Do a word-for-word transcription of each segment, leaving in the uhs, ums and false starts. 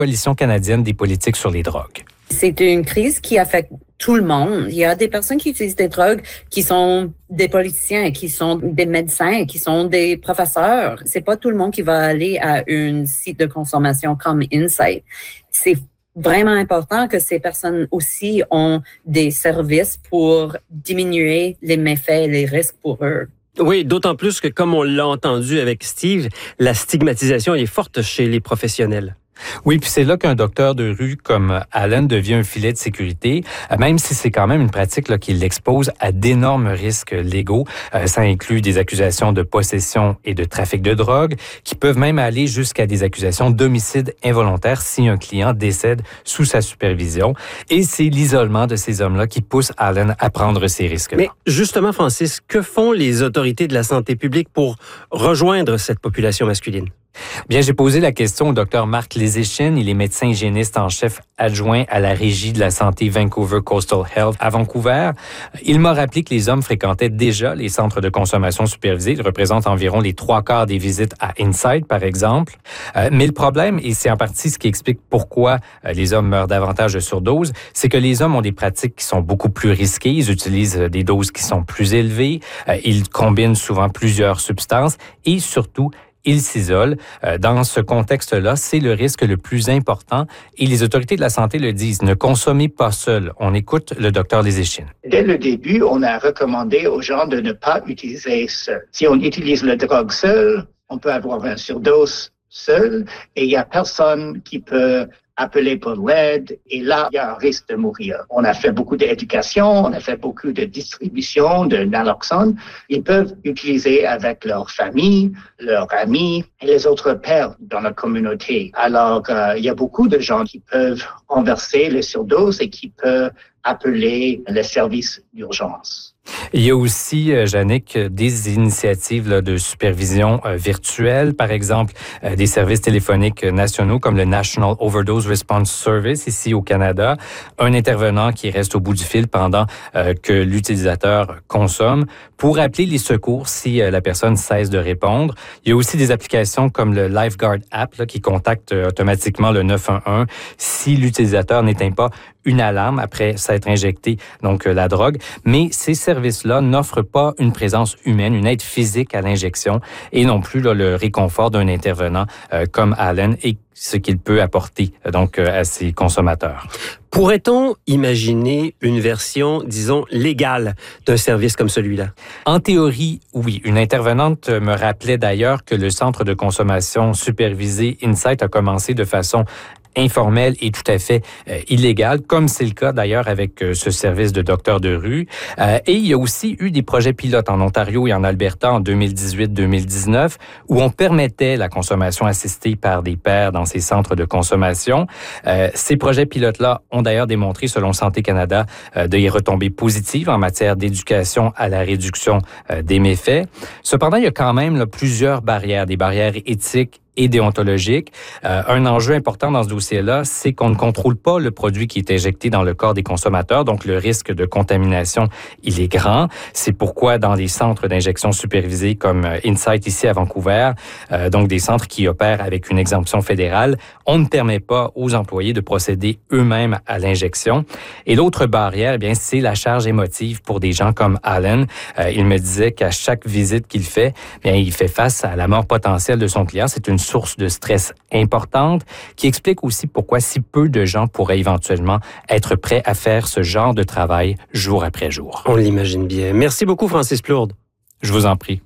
Coalition canadienne des politiques sur les drogues. C'est une crise qui affecte tout le monde. Il y a des personnes qui utilisent des drogues qui sont des politiciens, qui sont des médecins, qui sont des professeurs. C'est pas tout le monde qui va aller à un site de consommation comme Insite. C'est vraiment important que ces personnes aussi ont des services pour diminuer les méfaits et les risques pour eux. Oui, d'autant plus que, comme on l'a entendu avec Steve, la stigmatisation est forte chez les professionnels. Oui, puis c'est là qu'un docteur de rue comme Allen devient un filet de sécurité, même si c'est quand même une pratique là, qui l'expose à d'énormes risques légaux. Euh, ça inclut des accusations de possession et de trafic de drogue, qui peuvent même aller jusqu'à des accusations d'homicide involontaire si un client décède sous sa supervision. Et c'est l'isolement de ces hommes-là qui pousse Allen à prendre ces risques-là. Mais justement, Francis, que font les autorités de la santé publique pour rejoindre cette population masculine? Bien, j'ai posé la question au docteur Marc Lézéchine. Il est médecin hygiéniste en chef adjoint à la Régie de la santé Vancouver Coastal Health à Vancouver. Il m'a rappelé que les hommes fréquentaient déjà les centres de consommation supervisés. Ils représentent environ les trois quarts des visites à Insite, par exemple. Euh, mais le problème, et c'est en partie ce qui explique pourquoi euh, les hommes meurent davantage de surdoses, c'est que les hommes ont des pratiques qui sont beaucoup plus risquées. Ils utilisent des doses qui sont plus élevées. Euh, ils combinent souvent plusieurs substances et surtout, ils s'isolent. Dans ce contexte-là, c'est le risque le plus important et les autorités de la santé le disent. Ne consommez pas seul. On écoute le docteur Lézéchine. Dès le début, on a recommandé aux gens de ne pas utiliser seul. Si on utilise la drogue seul, on peut avoir une surdose seul et il n'y a personne qui peut appeler pour l'aide et là, il y a un risque de mourir. On a fait beaucoup d'éducation, on a fait beaucoup de distribution de naloxone. Ils peuvent utiliser avec leur famille, leurs amis et les autres pères dans la communauté. Alors, euh, il y a beaucoup de gens qui peuvent renverser les surdoses et qui peuvent appeler les services d'urgence. Il y a aussi, euh, Jannick, des initiatives là, de supervision euh, virtuelle, par exemple euh, des services téléphoniques nationaux comme le National Overdose Response Service ici au Canada, un intervenant qui reste au bout du fil pendant euh, que l'utilisateur consomme pour appeler les secours si euh, la personne cesse de répondre. Il y a aussi des applications comme le Lifeguard App là, qui contacte euh, automatiquement le neuf un un si l'utilisateur n'éteint pas une alarme après s'être injecté donc euh, la drogue. Mais ces services-là n'offrent pas une présence humaine, une aide physique à l'injection et non plus là, le réconfort d'un intervenant euh, comme Allen et ce qu'il peut apporter donc euh, à ses consommateurs. Pourrait-on imaginer une version, disons, légale d'un service comme celui-là? En théorie, oui. Une intervenante me rappelait d'ailleurs que le centre de consommation supervisé Insite a commencé de façon informel et tout à fait euh, illégal, comme c'est le cas d'ailleurs avec euh, ce service de docteur de rue. Euh, et il y a aussi eu des projets pilotes en Ontario et en Alberta en deux mille dix-huit deux mille dix-neuf où on permettait la consommation assistée par des pairs dans ces centres de consommation. Euh, ces projets pilotes-là ont d'ailleurs démontré, selon Santé Canada, euh, des retombées positives en matière d'éducation à la réduction euh, des méfaits. Cependant, il y a quand même là, plusieurs barrières, des barrières éthiques et déontologique. Euh, un enjeu important dans ce dossier-là, c'est qu'on ne contrôle pas le produit qui est injecté dans le corps des consommateurs, donc le risque de contamination, il est grand. C'est pourquoi dans les centres d'injection supervisés comme Insite ici à Vancouver, euh, donc des centres qui opèrent avec une exemption fédérale, on ne permet pas aux employés de procéder eux-mêmes à l'injection. Et l'autre barrière, eh bien, c'est la charge émotive pour des gens comme Allen. Euh, il me disait qu'à chaque visite qu'il fait, bien, il fait face à la mort potentielle de son client. C'est une source de stress importante qui explique aussi pourquoi si peu de gens pourraient éventuellement être prêts à faire ce genre de travail jour après jour. On l'imagine bien. Merci beaucoup, Francis Plourde. Je vous en prie.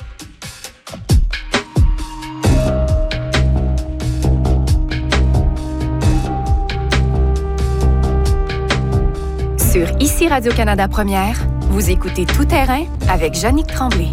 Sur Ici Radio-Canada Première, vous écoutez Tout terrain avec Jannick Tremblay.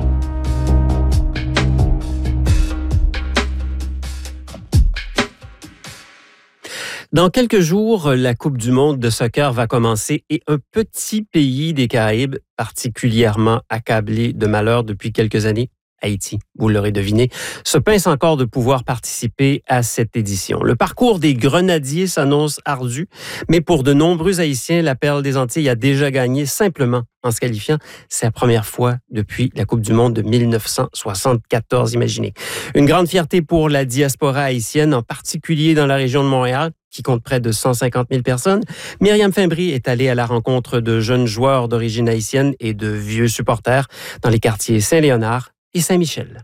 Dans quelques jours, la Coupe du monde de soccer va commencer et un petit pays des Caraïbes particulièrement accablé de malheur depuis quelques années Haïti. Vous l'aurez deviné, se pince encore de pouvoir participer à cette édition. Le parcours des Grenadiers s'annonce ardu, mais pour de nombreux Haïtiens, la Perle des Antilles a déjà gagné simplement en se qualifiant. C'est la première fois depuis la Coupe du monde de mille neuf cent soixante-quatorze, imaginez. Une grande fierté pour la diaspora haïtienne, en particulier dans la région de Montréal, qui compte près de cent cinquante mille personnes. Myriam Fimbry est allée à la rencontre de jeunes joueurs d'origine haïtienne et de vieux supporters dans les quartiers Saint-Léonard et Saint-Michel.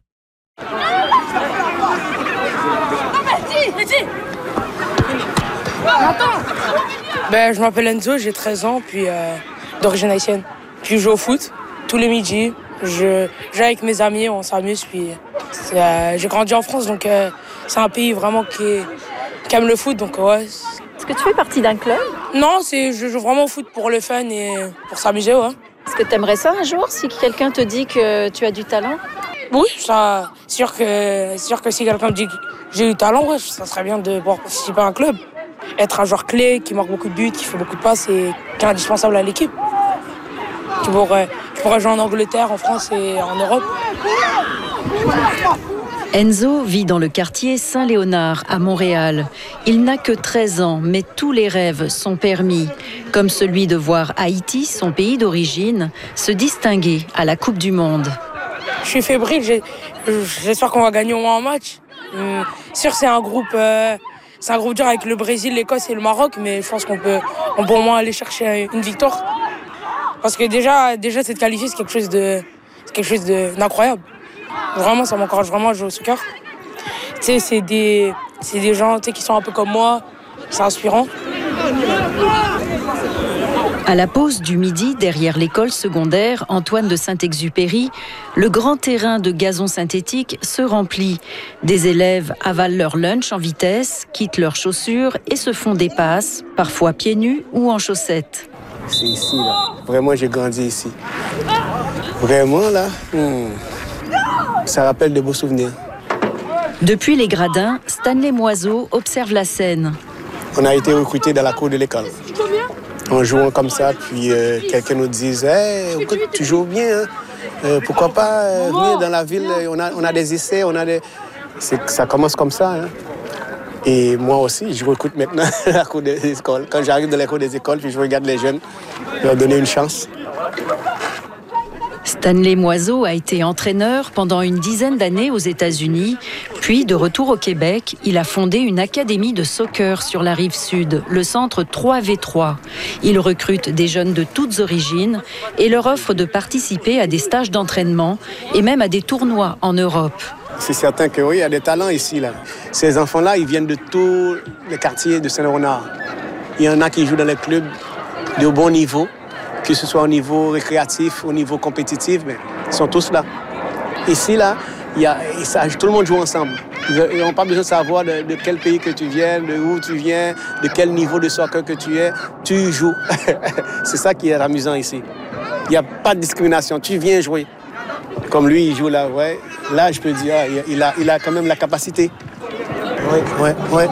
Ben, je m'appelle Enzo, j'ai treize ans, puis euh, d'origine haïtienne. Puis je joue au foot tous les midis. Je joue avec mes amis, on s'amuse. Puis euh, j'ai grandi en France, donc euh, c'est un pays vraiment qui, qui aime le foot. Donc ouais. Est-ce que tu fais partie d'un club? Non, c'est je joue vraiment au foot pour le fun et pour s'amuser, ouais. Est-ce que tu aimerais ça un jour, si quelqu'un te dit que tu as du talent? Oui, ça, c'est sûr que, c'est sûr que si quelqu'un me dit que j'ai du talent, ouais, ça serait bien de pouvoir participer à un club. Être un joueur clé, qui marque beaucoup de buts, qui fait beaucoup de passes et qui est indispensable à l'équipe. Qui pourrait, qui pourrait jouer en Angleterre, en France et en Europe. Enzo vit dans le quartier Saint-Léonard, à Montréal. Il n'a que treize ans, mais tous les rêves sont permis, comme celui de voir Haïti, son pays d'origine, se distinguer à la Coupe du monde. Je suis fébrile, j'ai, j'espère qu'on va gagner au moins un match. Hum, sûr, c'est un groupe, euh, c'est un groupe dur avec le Brésil, l'Écosse et le Maroc, mais je pense qu'on peut, on peut au moins aller chercher une victoire. Parce que déjà, déjà cette qualifiée, c'est quelque chose de, c'est quelque chose de, d'incroyable. Vraiment, ça m'encourage vraiment à jouer au soccer. Tu sais, c'est des, c'est des gens, tu sais, qui sont un peu comme moi. C'est inspirant. À la pause du midi, derrière l'école secondaire Antoine de Saint-Exupéry, le grand terrain de gazon synthétique se remplit. Des élèves avalent leur lunch en vitesse, quittent leurs chaussures et se font des passes, parfois pieds nus ou en chaussettes. C'est ici, là. Vraiment, j'ai grandi ici. Vraiment, là, hmm, ça rappelle de beaux souvenirs. Depuis les gradins, Stanley Moiseau observe la scène. On a été recrutés dans la cour de l'école. En jouant comme ça, puis euh, quelqu'un nous dise hey, « écoute, tu joues bien, hein? euh, pourquoi pas euh, venir dans la ville, on a, on a des essais, on a des... » Ça commence comme ça. Hein? Et moi aussi, je recrute maintenant la cour des écoles. Quand j'arrive dans la cour des écoles, puis je regarde les jeunes, leur donner une chance. Stanley Moiseau a été entraîneur pendant une dizaine d'années aux États-Unis. Puis, de retour au Québec, il a fondé une académie de soccer sur la rive sud, le centre trois V trois. Il recrute des jeunes de toutes origines et leur offre de participer à des stages d'entraînement et même à des tournois en Europe. C'est certain que oui, il y a des talents ici, là. Ces enfants-là, ils viennent de tous les quartiers de Saint-Léonard. Il y en a qui jouent dans les clubs de bon niveau, que ce soit au niveau récréatif, au niveau compétitif, mais ils sont tous là. Ici, là, il y a, ça, tout le monde joue ensemble. Ils n'ont pas besoin de savoir de, de quel pays que tu viens, de où tu viens, de quel niveau de soccer que tu es. Tu joues. C'est ça qui est amusant ici. Il n'y a pas de discrimination. Tu viens jouer. Comme lui, il joue là, ouais. Là, je peux dire, il a, il a quand même la capacité. Oui, oui, oui.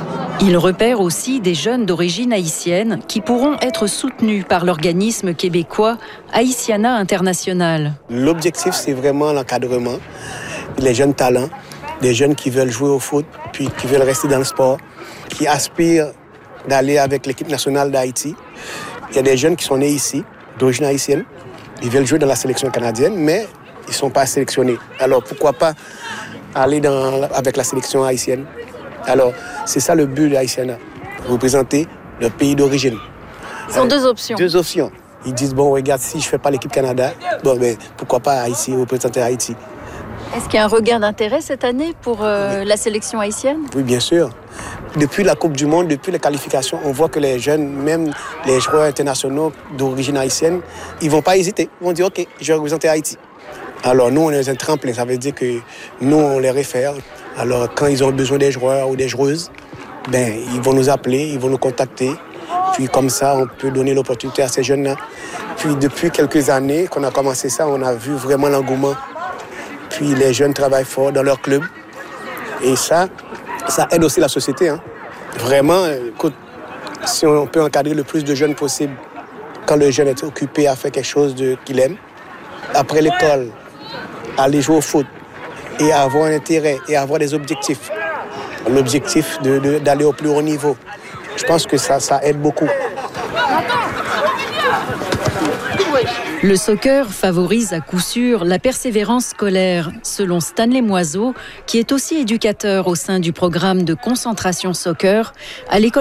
Il repère aussi des jeunes d'origine haïtienne qui pourront être soutenus par l'organisme québécois Haïtiana International. L'objectif, c'est vraiment l'encadrement, les jeunes talents, des jeunes qui veulent jouer au foot, puis qui veulent rester dans le sport, qui aspirent d'aller avec l'équipe nationale d'Haïti. Il y a des jeunes qui sont nés ici, d'origine haïtienne. Ils veulent jouer dans la sélection canadienne, mais ils ne sont pas sélectionnés. Alors, pourquoi pas aller dans, avec la sélection haïtienne? Alors, c'est ça le but de Haïtiana, représenter le pays d'origine. Ce sont euh, deux options. Deux options. Ils disent, bon, regarde, si je ne fais pas l'équipe Canada, bon, ben, pourquoi pas Haïti, représenter Haïti. Est-ce qu'il y a un regain d'intérêt cette année pour euh, oui. la sélection haïtienne? Oui, bien sûr. Depuis la Coupe du Monde, depuis les qualifications, on voit que les jeunes, même les joueurs internationaux d'origine haïtienne, ils ne vont pas hésiter. Ils vont dire, OK, je vais représenter Haïti. Alors, nous, on est un tremplin. Ça veut dire que nous, on les réfère. Alors, quand ils ont besoin des joueurs ou des joueuses, ben, ils vont nous appeler, ils vont nous contacter. Puis, comme ça, on peut donner l'opportunité à ces jeunes-là. Puis, depuis quelques années qu'on a commencé ça, on a vu vraiment l'engouement. Puis, les jeunes travaillent fort dans leur club. Et ça, ça aide aussi la société. Hein. Vraiment, écoute, si on peut encadrer le plus de jeunes possible, quand le jeune est occupé à faire quelque chose de, qu'il aime, après l'école, aller jouer au foot et avoir un intérêt et avoir des objectifs. L'objectif de, de, d'aller au plus haut niveau. Je pense que ça, ça aide beaucoup. Le soccer favorise à coup sûr la persévérance scolaire, selon Stanley Moiseau, qui est aussi éducateur au sein du programme de concentration soccer à l'école